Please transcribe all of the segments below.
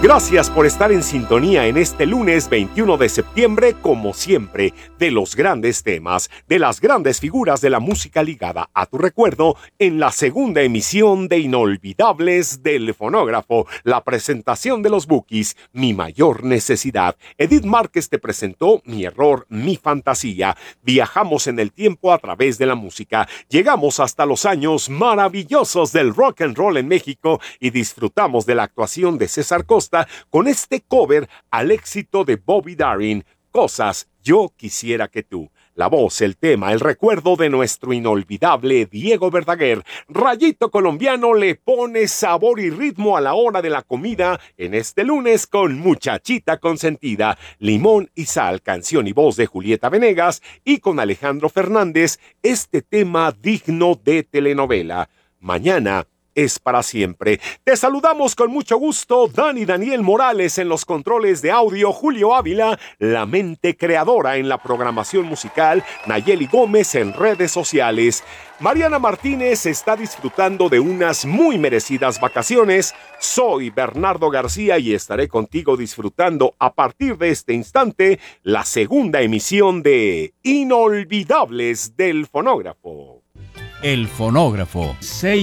Gracias por estar en sintonía en este lunes 21 de septiembre, como siempre, de los grandes temas, de las grandes figuras de la música ligada a tu recuerdo, en la segunda emisión de Inolvidables del Fonógrafo, la presentación de los Bukis, Mi Mayor Necesidad. Edith Márquez te presentó Mi Error, Mi Fantasía. Viajamos en el tiempo a través de la música. Llegamos hasta los años maravillosos del rock and roll en México y disfrutamos de la actuación de César Costa con este cover al éxito de Bobby Darin, Cosas Yo Quisiera Que Tú. La voz, el tema, el recuerdo de nuestro inolvidable Diego Verdaguer. Rayito Colombiano le pone sabor y ritmo a la hora de la comida en este lunes con Muchachita Consentida, Limón y Sal, canción y voz de Julieta Venegas, y con Alejandro Fernández, este tema digno de telenovela. Mañana es para siempre. Te saludamos con mucho gusto, Daniel Morales en los controles de audio, Julio Ávila, la mente creadora en la programación musical, Nayeli Gómez en redes sociales. Mariana Martínez está disfrutando de unas muy merecidas vacaciones. Soy Bernardo García y estaré contigo disfrutando a partir de este instante la segunda emisión de Inolvidables del Fonógrafo. El Fonógrafo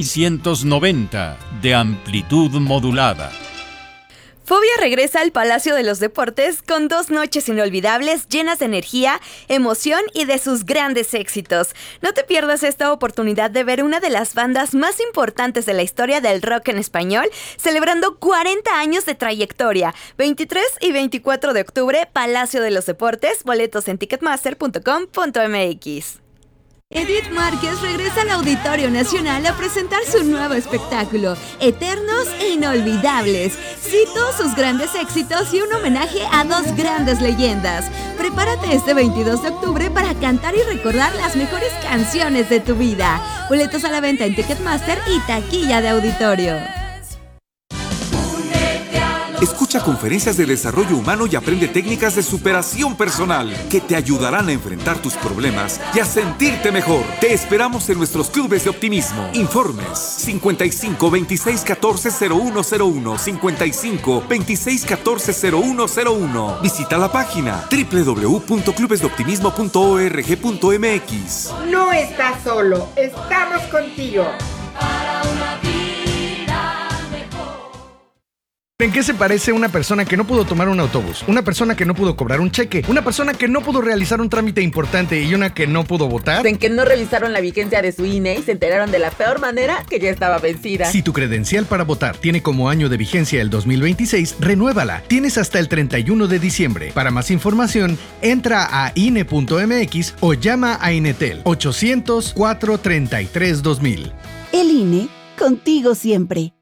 690 de amplitud modulada. Fobia regresa al Palacio de los Deportes con 2 noches inolvidables llenas de energía, emoción y de sus grandes éxitos. No te pierdas esta oportunidad de ver una de las bandas más importantes de la historia del rock en español, celebrando 40 años de trayectoria. 23 y 24 de octubre, Palacio de los Deportes, boletos en ticketmaster.com.mx. Edith Márquez regresa al Auditorio Nacional a presentar su nuevo espectáculo, Eternos e Inolvidables. Cito sus grandes éxitos y un homenaje a 2 grandes leyendas. Prepárate este 22 de octubre para cantar y recordar las mejores canciones de tu vida. Boletos a la venta en Ticketmaster y taquilla de auditorio. Escucha conferencias de desarrollo humano y aprende técnicas de superación personal que te ayudarán a enfrentar tus problemas y a sentirte mejor. Te esperamos en nuestros clubes de optimismo. Informes 55 26 14 0101, 55 26 14 0101. Visita la página www.clubesdeoptimismo.org.mx. No estás solo, estamos contigo. ¿En qué se parece una persona que no pudo tomar un autobús? Una persona que no pudo cobrar un cheque, una persona que no pudo realizar un trámite importante y una que no pudo votar. En que no revisaron la vigencia de su INE y se enteraron de la peor manera que ya estaba vencida. Si tu credencial para votar tiene como año de vigencia el 2026, renuévala. Tienes hasta el 31 de diciembre. Para más información, entra a INE.mx o llama a Inetel 800-433-2000. El INE, contigo siempre.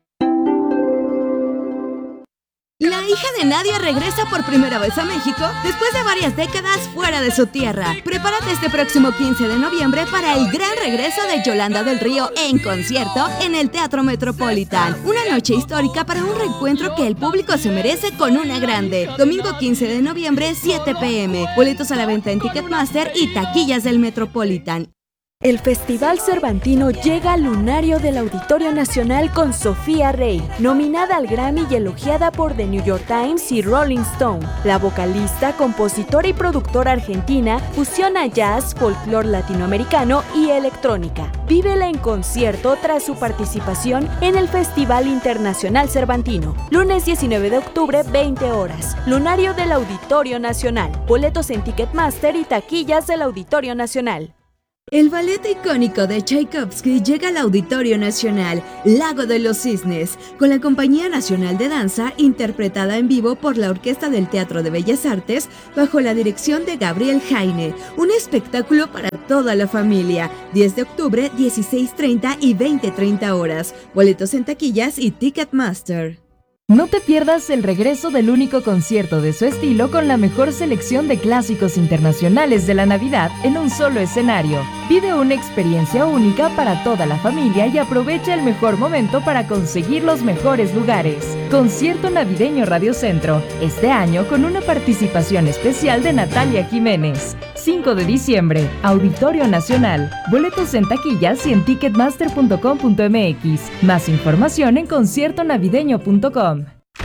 La hija de Nadia regresa por primera vez a México después de varias décadas fuera de su tierra. Prepárate este próximo 15 de noviembre para el gran regreso de Yolanda del Río en concierto en el Teatro Metropolitan. Una noche histórica para un reencuentro que el público se merece con una grande. Domingo 15 de noviembre, 7 p.m. Boletos a la venta en Ticketmaster y taquillas del Metropolitan. El Festival Cervantino llega al lunario del Auditorio Nacional con Sofía Rey, nominada al Grammy y elogiada por The New York Times y Rolling Stone. La vocalista, compositora y productora argentina fusiona jazz, folclore latinoamericano y electrónica. Vívela en concierto tras su participación en el Festival Internacional Cervantino. Lunes 19 de octubre, 20 horas. Lunario del Auditorio Nacional. Boletos en Ticketmaster y taquillas del Auditorio Nacional. El ballet icónico de Tchaikovsky llega al Auditorio Nacional, Lago de los Cisnes, con la Compañía Nacional de Danza, interpretada en vivo por la Orquesta del Teatro de Bellas Artes, bajo la dirección de Gabriel Jaine. Un espectáculo para toda la familia. 10 de octubre, 16:30 y 20:30 horas. Boletos en taquillas y Ticketmaster. No te pierdas el regreso del único concierto de su estilo con la mejor selección de clásicos internacionales de la Navidad en un solo escenario. Vive una experiencia única para toda la familia y aprovecha el mejor momento para conseguir los mejores lugares. Concierto Navideño Radio Centro, este año con una participación especial de Natalia Jiménez. 5 de diciembre, Auditorio Nacional. Boletos en taquillas y en ticketmaster.com.mx. Más información en conciertonavideño.com.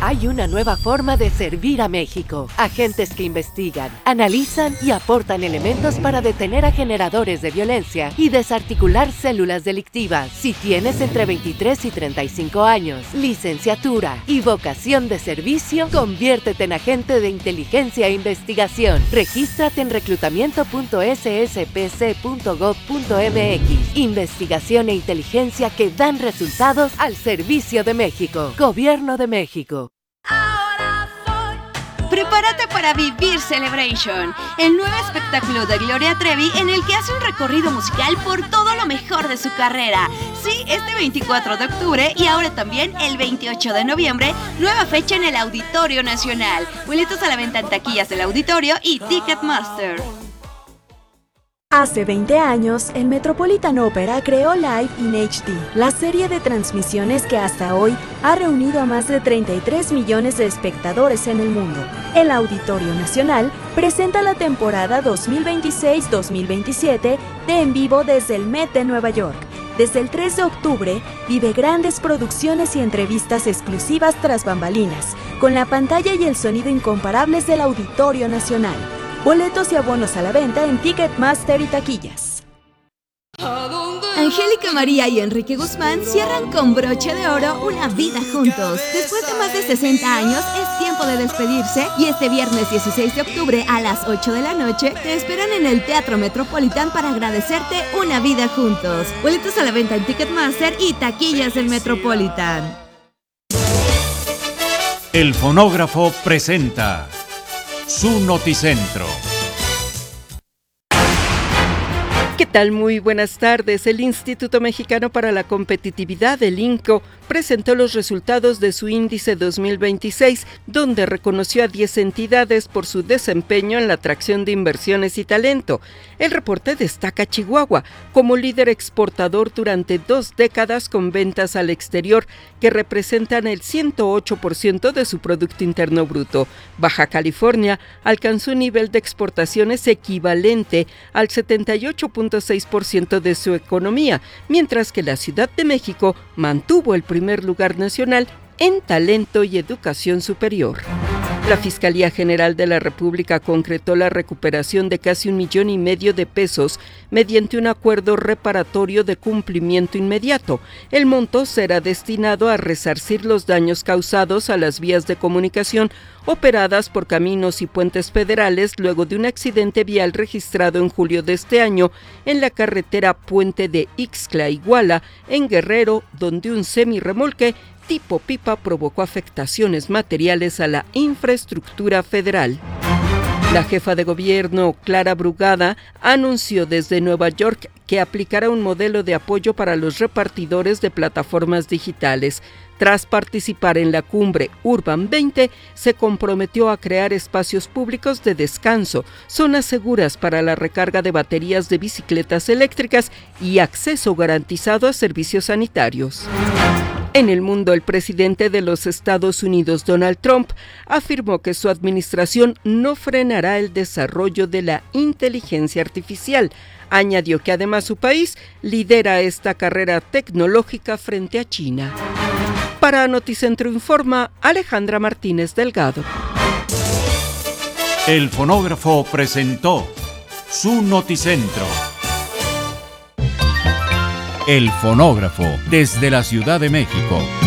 Hay una nueva forma de servir a México. Agentes que investigan, analizan y aportan elementos para detener a generadores de violencia y desarticular células delictivas. Si tienes entre 23 y 35 años, licenciatura y vocación de servicio, conviértete en agente de inteligencia e investigación. Regístrate en reclutamiento.sspc.gov.mx. Investigación e inteligencia que dan resultados al servicio de México. Gobierno de México. Prepárate para vivir Celebration, el nuevo espectáculo de Gloria Trevi en el que hace un recorrido musical por todo lo mejor de su carrera. Sí, este 24 de octubre y ahora también el 28 de noviembre, nueva fecha en el Auditorio Nacional. Boletos a la venta en taquillas del auditorio y Ticketmaster. Hace 20 años, el Metropolitan Opera creó Live in HD, la serie de transmisiones que hasta hoy ha reunido a más de 33 millones de espectadores en el mundo. El Auditorio Nacional presenta la temporada 2026-2027 de En Vivo desde el Met de Nueva York. Desde el 3 de octubre, vive grandes producciones y entrevistas exclusivas tras bambalinas, con la pantalla y el sonido incomparables del Auditorio Nacional. Boletos y abonos a la venta en Ticketmaster y taquillas. Angélica María y Enrique Guzmán cierran con broche de oro una vida juntos. Después de más de 60 años, es tiempo de despedirse y este viernes 16 de octubre a las 8 de la noche te esperan en el Teatro Metropolitan para agradecerte una vida juntos. Boletos a la venta en Ticketmaster y taquillas del Metropolitan. El fonógrafo presenta su Noticentro. ¿Qué tal? Muy buenas tardes. El Instituto Mexicano para la Competitividad, el INCO, presentó los resultados de su índice 2026, donde reconoció a 10 entidades por su desempeño en la atracción de inversiones y talento. El reporte destaca a Chihuahua como líder exportador durante 2 décadas con ventas al exterior que representan el 108% de su Producto Interno Bruto. Baja California alcanzó un nivel de exportaciones equivalente al 78.6% de su economía, mientras que la Ciudad de México mantuvo el primer lugar nacional en talento y educación superior. La Fiscalía General de la República concretó la recuperación de casi 1,5 millones de pesos mediante un acuerdo reparatorio de cumplimiento inmediato. El monto será destinado a resarcir los daños causados a las vías de comunicación operadas por Caminos y Puentes Federales luego de un accidente vial registrado en julio de este año en la carretera Puente de Ixtla-Iguala, en Guerrero, donde un semirremolque tipo pipa provocó afectaciones materiales a la infraestructura federal. La jefa de gobierno, Clara Brugada, anunció desde Nueva York que aplicará un modelo de apoyo para los repartidores de plataformas digitales. Tras participar en la cumbre Urban 20, se comprometió a crear espacios públicos de descanso, zonas seguras para la recarga de baterías de bicicletas eléctricas y acceso garantizado a servicios sanitarios. En el mundo, el presidente de los Estados Unidos, Donald Trump, afirmó que su administración no frenará el desarrollo de la inteligencia artificial. Añadió que además su país lidera esta carrera tecnológica frente a China. Para Noticentro informa Alejandra Martínez Delgado. El fonógrafo presentó su Noticentro. El fonógrafo desde la Ciudad de México.